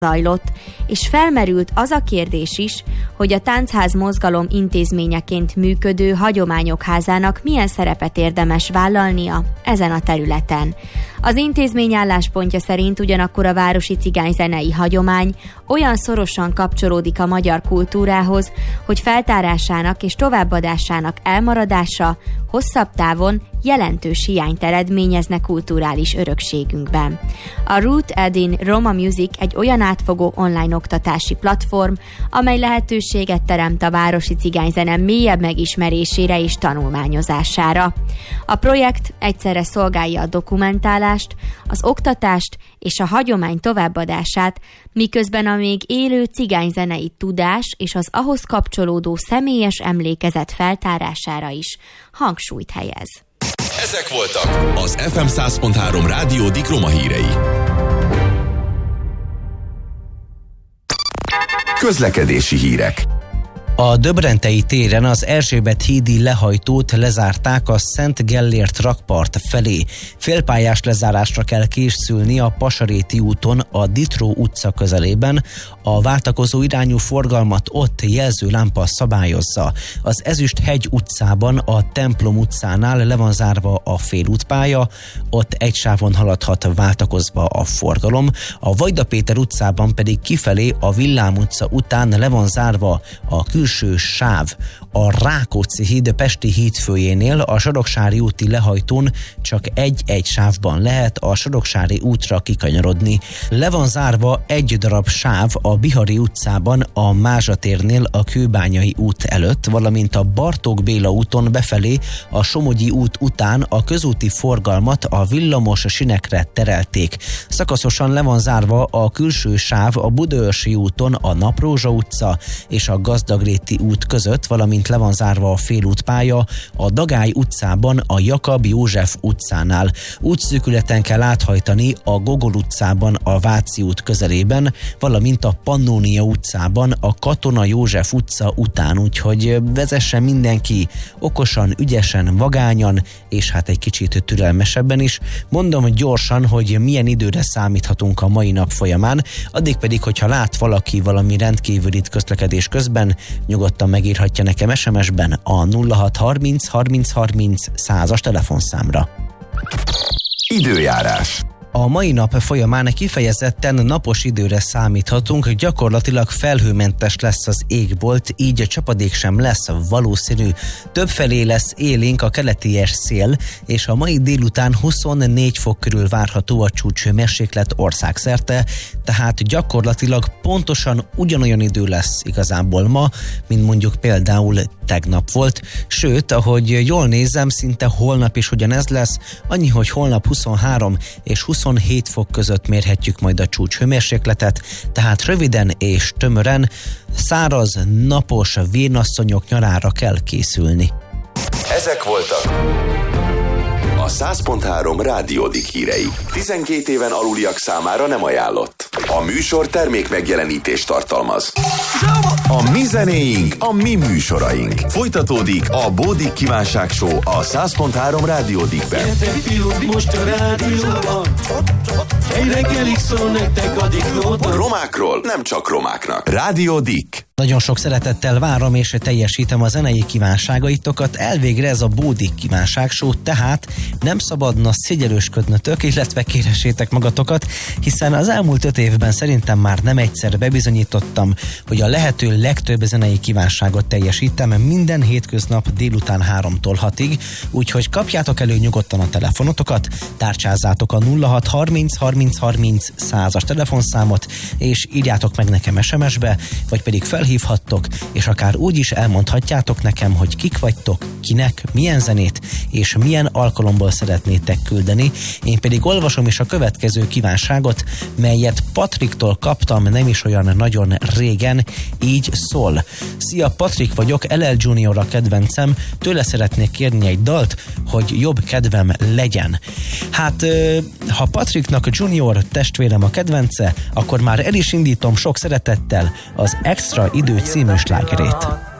zajlott, és felmerült az a kérdés is, hogy a táncház mozgalom intézményeként működő Hagyományok Házának milyen szerepet érdemes vállalnia ezen a területen. Az intézmény álláspontja szerint ugyanakkor a városi cigányzenei hagyomány olyan szorosan kapcsolódik a magyar kultúrához, hogy feltárásának és továbbadásának elmaradása hosszabb távon jelentős hiányt eredményezne kulturális örökségünkben. A Root Ed-in Roma Music egy olyan átfogó online oktatási platform, amely lehetőséget teremt a városi cigányzene mélyebb megismerésére és tanulmányozására. A projekt egyszerre szolgálja a dokumentálást, az oktatást és a hagyomány továbbadását, miközben a még élő cigányzenei tudás és az ahhoz kapcsolódó személyes emlékezet feltárására is hangsúlyt helyez. Ezek voltak az FM 100.3 Rádió Dick Roma hírei. Közlekedési hírek. A Döbrentei téren az Erzsébet hídi lehajtót lezárták a Szent Gellért rakpart felé. Félpályás lezárásra kell készülni a Pasaréti úton a Ditró utca közelében. A váltakozó irányú forgalmat ott jelzőlámpa szabályozza. Az Ezüsthegy utcában a Templom utcánál le van zárva a félútpálya, ott egy sávon haladhat váltakozva a forgalom. A Vajda Péter utcában pedig kifelé a Villám utca után le van zárva a külső sáv. A Rákóczi híd Pesti hídfőjénél a Soroksári úti lehajtón csak egy sávban lehet a Soroksári útra kikanyarodni. Le van zárva egy darab sáv a Bihari utcában a Mázsatérnél a Kőbányai út előtt, valamint a Bartók Béla úton befelé a Somogyi út után a közúti forgalmat a villamos sinekre terelték. Szakaszosan le van zárva a külső sáv a Budaörsi úton a Naprózsa utca és a Gazdagréti út között, valamint le van zárva a félútpálya a Dagály utcában a Jakab József utcánál. Útszűkületen kell áthajtani a Gogol utcában a Váci út közelében, valamint a Pannónia utcában a Katona József utca után, úgyhogy vezessen mindenki okosan, ügyesen, vagányan, és hát egy kicsit türelmesebben is. Mondom gyorsan, hogy milyen időre számíthatunk a mai nap folyamán, addig pedig, hogyha lát valaki valami rendkívülit közlekedés közben, nyugodtan megírhatja nekem SMS-ben a 0630 30 30 100-as telefonszámra. Időjárás. A mai nap folyamán kifejezetten napos időre számíthatunk, gyakorlatilag felhőmentes lesz az égbolt, így a csapadék sem lesz valószínű. Többfelé lesz élénk a keleties szél, és a mai délután 24 fok körül várható a csúcshőmérséklet országszerte, tehát gyakorlatilag pontosan ugyanolyan idő lesz igazából ma, mint mondjuk például tegnap volt, sőt, ahogy jól nézem, szinte holnap is ugyanez lesz, annyi, hogy holnap 23 és 27 fok között mérhetjük majd a csúcshőmérsékletet, tehát röviden és tömören száraz, napos vénasszonyok nyarára kell készülni. Ezek voltak a 100.3 Rádió Dick hírei. 12 éven aluliak számára nem ajánlott. A műsor termék megjelenítést tartalmaz. A mi zenéink, a mi műsoraink. Folytatódik a Bódik Kívánság Show a 100.3 Rádió Dickben. Most a rádióban egy reggelig szól nektek a Dick. Romákról nem csak romáknak. Rádió Dick. Nagyon sok szeretettel várom és teljesítem a zenei kívánságaitokat. Elvégre ez a Bódik Kívánság Show, tehát nem szabadna szégyelősködnötök, illetve kéressétek magatokat, hiszen az elmúlt 5 évben szerintem már nem egyszer bebizonyítottam, hogy a lehető legtöbb zenei kívánságot teljesítem minden hétköznap délután 3-tól 6-ig, úgyhogy kapjátok elő nyugodtan a telefonotokat, tárcsázzátok a 0630 30 30 100-as telefonszámot, és írjátok meg nekem SMS-be, vagy pedig felhívhattok, és akár úgy is elmondhatjátok nekem, hogy kik vagytok, kinek, milyen zenét, és milyen alkalomból szeretnétek küldeni. Én pedig olvasom is a következő kívánságot, melyet Patriktól kaptam nem is olyan nagyon régen, így szól. Szia, Patrik vagyok, LL Junior a kedvencem, tőle szeretnék kérni egy dalt, hogy jobb kedvem legyen. Hát, ha Patriknak a Junior testvérem a kedvence, akkor már el is indítom sok szeretettel az Extra Idő című slágerét.